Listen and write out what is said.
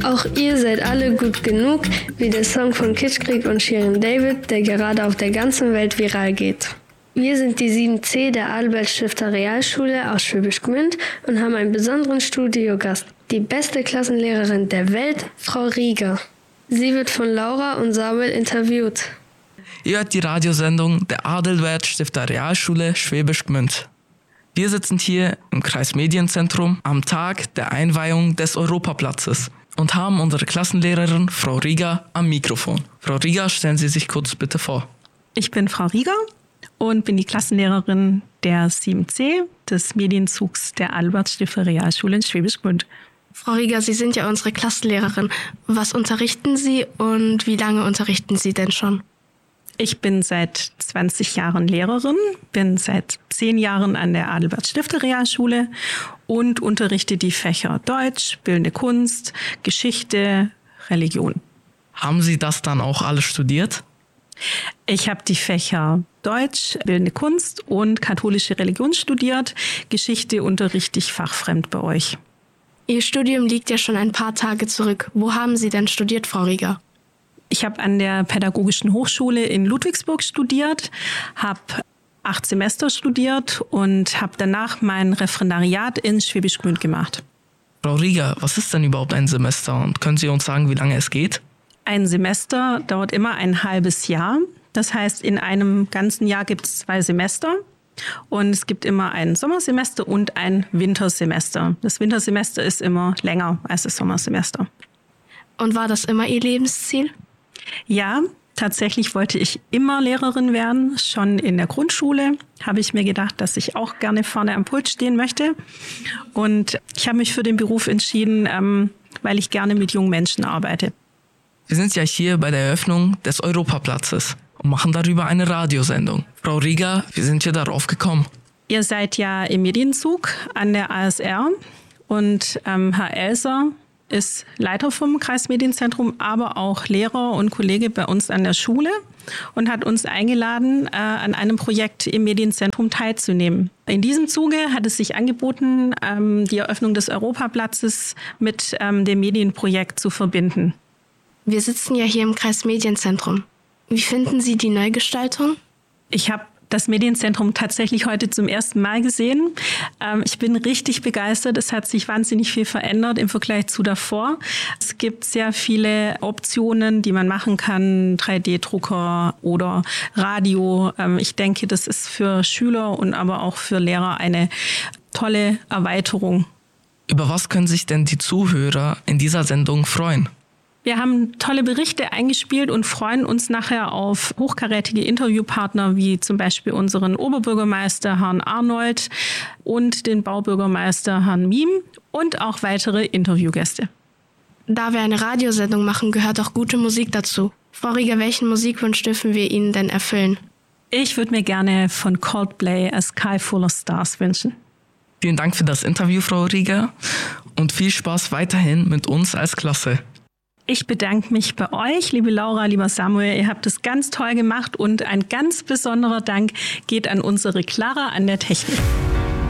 Auch ihr seid alle gut genug, wie der Song von Kitschkrieg und Shirin David, der gerade auf der ganzen Welt viral geht. Wir sind die 7C der Albert Stifter Realschule aus Schwäbisch Gmünd und haben einen besonderen Studiogast, die beste Klassenlehrerin der Welt, Frau Rieger. Sie wird von Laura und Samuel interviewt. Ihr hört die Radiosendung der Adelbert Stifter Realschule Schwäbisch Gmünd. Wir sitzen hier im Kreismedienzentrum am Tag der Einweihung des Europaplatzes und haben unsere Klassenlehrerin Frau Rieger am Mikrofon. Frau Rieger, stellen Sie sich kurz bitte vor. Ich bin Frau Rieger und bin die Klassenlehrerin der 7C des Medienzugs der Albert Stifter Realschule in Schwäbisch Gmünd. Frau Rieger, Sie sind ja unsere Klassenlehrerin. Was unterrichten Sie und wie lange unterrichten Sie denn schon? Ich bin seit 20 Jahren Lehrerin, bin seit 10 Jahren an der Adelbert Stifter Realschule und unterrichte die Fächer Deutsch, Bildende Kunst, Geschichte, Religion. Haben Sie das dann auch alles studiert? Ich habe die Fächer Deutsch, Bildende Kunst und katholische Religion studiert. Geschichte unterrichte ich fachfremd bei euch. Ihr Studium liegt ja schon ein paar Tage zurück. Wo haben Sie denn studiert, Frau Rieger? Ich habe an der Pädagogischen Hochschule in Ludwigsburg studiert, habe 8 Semester studiert und habe danach mein Referendariat in Schwäbisch Gmünd gemacht. Frau Rieger, was ist denn überhaupt ein Semester und können Sie uns sagen, wie lange es geht? Ein Semester dauert immer ein halbes Jahr. Das heißt, in einem ganzen Jahr gibt es 2 Semester. Und es gibt immer ein Sommersemester und ein Wintersemester. Das Wintersemester ist immer länger als das Sommersemester. Und war das immer Ihr Lebensziel? Ja, tatsächlich wollte ich immer Lehrerin werden. Schon in der Grundschule habe ich mir gedacht, dass ich auch gerne vorne am Pult stehen möchte. Und ich habe mich für den Beruf entschieden, weil ich gerne mit jungen Menschen arbeite. Wir sind ja hier bei der Eröffnung des Europaplatzes und machen darüber eine Radiosendung. Frau Rieger, wie sind wir darauf gekommen? Ihr seid ja im Medienzug an der ASR und Herr Elser ist Leiter vom Kreismedienzentrum, aber auch Lehrer und Kollege bei uns an der Schule und hat uns eingeladen, an einem Projekt im Medienzentrum teilzunehmen. In diesem Zuge hat es sich angeboten, die Eröffnung des Europaplatzes mit dem Medienprojekt zu verbinden. Wir sitzen ja hier im Kreismedienzentrum. Wie finden Sie die Neugestaltung? Ich habe das Medienzentrum tatsächlich heute zum ersten Mal gesehen. Ich bin richtig begeistert. Es hat sich wahnsinnig viel verändert im Vergleich zu davor. Es gibt sehr viele Optionen, die man machen kann, 3D-Drucker oder Radio. Ich denke, das ist für Schüler und aber auch für Lehrer eine tolle Erweiterung. Über was können sich denn die Zuhörer in dieser Sendung freuen? Wir haben tolle Berichte eingespielt und freuen uns nachher auf hochkarätige Interviewpartner wie zum Beispiel unseren Oberbürgermeister Herrn Arnold und den Baubürgermeister Herrn Miem und auch weitere Interviewgäste. Da wir eine Radiosendung machen, gehört auch gute Musik dazu. Frau Rieger, welchen Musikwunsch dürfen wir Ihnen denn erfüllen? Ich würde mir gerne von Coldplay A Sky Full of Stars wünschen. Vielen Dank für das Interview, Frau Rieger, und viel Spaß weiterhin mit uns als Klasse. Ich bedanke mich bei euch, liebe Laura, lieber Samuel. Ihr habt es ganz toll gemacht und ein ganz besonderer Dank geht an unsere Clara an der Technik.